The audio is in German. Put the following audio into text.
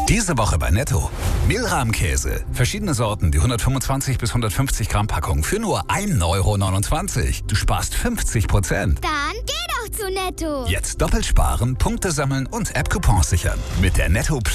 Diese Woche bei Netto. Milrahmkäse. Verschiedene Sorten, die 125 bis 150 Gramm Packung für nur 1,29 €. Du sparst 50%. Dann geh doch zu Netto. Jetzt doppelt sparen, Punkte sammeln und App-Coupons sichern. Mit der Netto